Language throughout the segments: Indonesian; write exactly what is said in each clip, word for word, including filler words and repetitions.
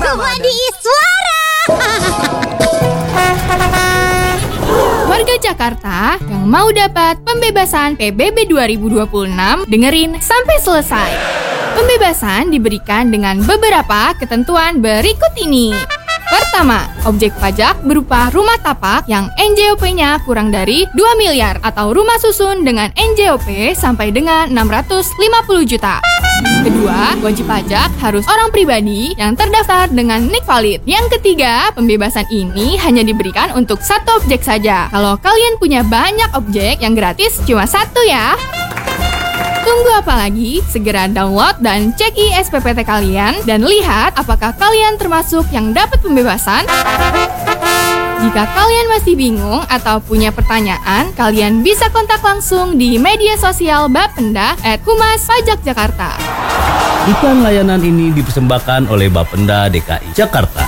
Wadi Iswara. Warga Jakarta yang mau dapat pembebasan P B B dua ribu dua puluh enam, dengerin sampai selesai. Pembebasan diberikan dengan beberapa ketentuan berikut ini. Pertama, objek pajak berupa rumah tapak yang N J O P-nya kurang dari dua miliar atau rumah susun dengan N J O P sampai dengan enam ratus lima puluh juta. Kedua, wajib pajak harus orang pribadi yang terdaftar dengan nik valid. Yang ketiga, pembebasan ini hanya diberikan untuk satu objek saja. Kalau kalian punya banyak objek, yang gratis cuma satu ya. Tunggu apa lagi? Segera download dan cek I S P P T kalian dan lihat apakah kalian termasuk yang dapat pembebasan. Jika kalian masih bingung atau punya pertanyaan, kalian bisa kontak langsung di media sosial Bapenda at Humas Pajak Jakarta. Iklan layanan ini dipersembahkan oleh Bapenda D K I Jakarta.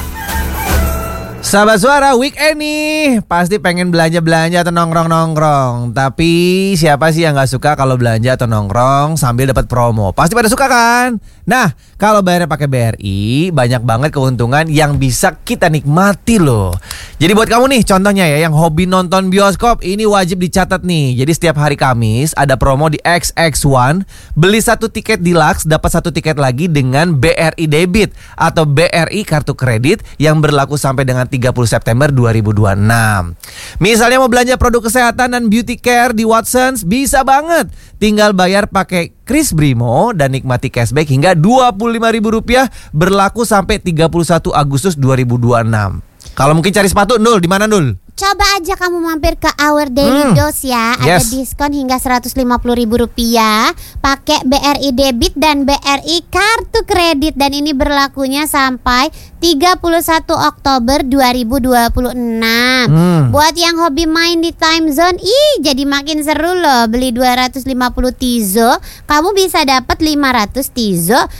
Sahabat Suara, weekend nih pasti pengen belanja-belanja atau nongkrong-nongkrong. Tapi siapa sih yang gak suka kalau belanja atau nongkrong sambil dapat promo? Pasti pada suka kan? Nah, kalau bayarnya pakai B R I, banyak banget keuntungan yang bisa kita nikmati loh. Jadi buat kamu nih, contohnya ya, yang hobi nonton bioskop, ini wajib dicatat nih. Jadi setiap hari Kamis ada promo di X X One. Beli satu tiket deluxe, dapat satu tiket lagi dengan B R I Debit atau B R I kartu kredit yang berlaku sampai dengan tiga puluh September dua ribu dua puluh enam. Misalnya mau belanja produk kesehatan dan beauty care di Watsons, bisa banget. Tinggal bayar pakai Kris Brimo dan nikmati cashback hingga dua puluh lima ribu rupiah berlaku sampai tiga puluh satu Agustus dua ribu dua puluh enam. Kalau mungkin cari sepatu, Nul, di mana Nul? Coba aja kamu mampir ke Our Daily Hmm. Dose ya. Yes. Ada diskon hingga seratus lima puluh ribu rupiah pakai B R I Debit dan B R I kartu kredit. Dan ini berlakunya sampai tiga puluh satu Oktober dua ribu dua puluh enam. Hmm. Buat yang hobi main di time zone, ih jadi makin seru loh. Beli dua ratus lima puluh Tizo, kamu bisa dapat lima ratus Tizo